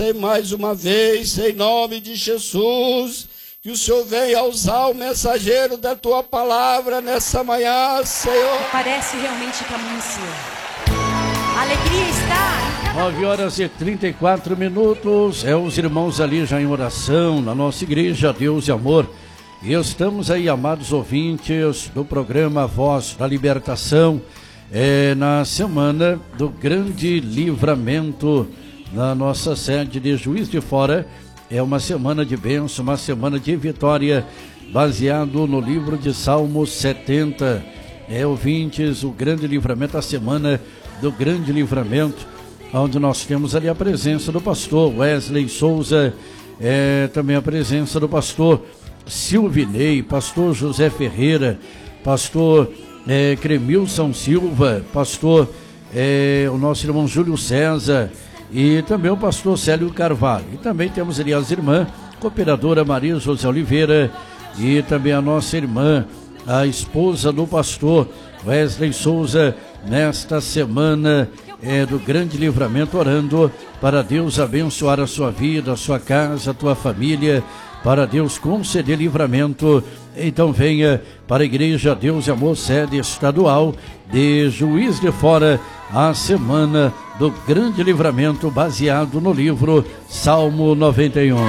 E mais uma vez, em nome de Jesus, que o Senhor venha usar o mensageiro da Tua palavra nessa manhã, Senhor. Parece realmente que amanheceu. A alegria está. 9h34. É os irmãos ali já em oração na nossa igreja, Deus e Amor. E estamos aí, amados ouvintes do programa Voz da Libertação, na semana do Grande Livramento, na nossa sede de Juiz de Fora. É uma semana de bênção, uma semana de vitória, baseado no livro de Salmos 70. Ouvintes, o Grande Livramento, a semana do Grande Livramento, onde nós temos ali a presença do pastor Wesley Souza, também a presença do pastor Silvinei, pastor José Ferreira, pastor Cremilson Silva, pastor o nosso irmão Júlio César e também o pastor Célio Carvalho. E também temos ali as irmãs, cooperadora Maria José Oliveira e também a nossa irmã, a esposa do pastor Wesley Souza, nesta semana do Grande Livramento, orando para Deus abençoar a sua vida, a sua casa, a tua família, para Deus conceder livramento. Então venha para a Igreja Deus e Amor, sede estadual de Juiz de Fora, a semana do Grande Livramento, baseado no livro Salmo 91.